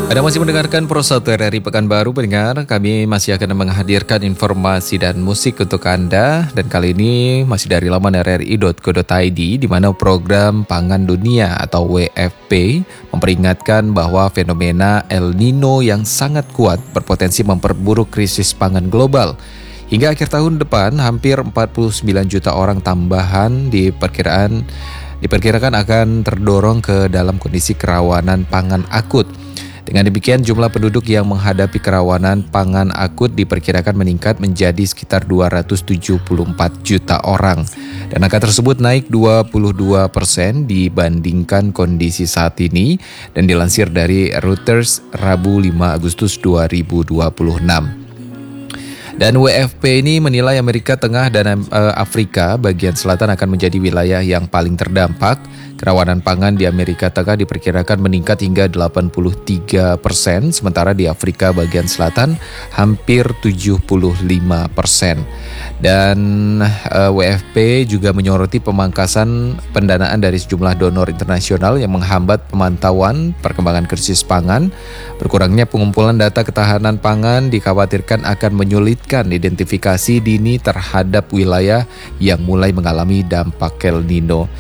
Anda masih mendengarkan Pro 1 RRI Pekanbaru, pendengar. Kami masih akan menghadirkan informasi dan musik untuk Anda. Dan kali ini masih dari laman rri.co.id, di mana program Pangan Dunia atau WFP memperingatkan bahwa fenomena El Nino yang sangat kuat berpotensi memperburuk krisis pangan global. Hingga akhir tahun depan, hampir 49 juta orang tambahan diperkirakan akan terdorong ke dalam kondisi kerawanan pangan akut. Dengan demikian, jumlah penduduk yang menghadapi kerawanan pangan akut diperkirakan meningkat menjadi sekitar 274 juta orang. Dan angka tersebut naik 22% dibandingkan kondisi saat ini dan dilansir dari Reuters Rabu 5 Agustus 2026. Dan WFP ini menilai Amerika Tengah dan Afrika bagian selatan akan menjadi wilayah yang paling terdampak. Kerawanan pangan di Amerika Tengah diperkirakan meningkat hingga 83%, sementara di Afrika bagian selatan hampir 75%. Dan WFP juga menyoroti pemangkasan pendanaan dari sejumlah donor internasional yang menghambat pemantauan perkembangan krisis pangan. Berkurangnya pengumpulan data ketahanan pangan dikhawatirkan akan menyulitkan identifikasi dini terhadap wilayah yang mulai mengalami dampak El Nino.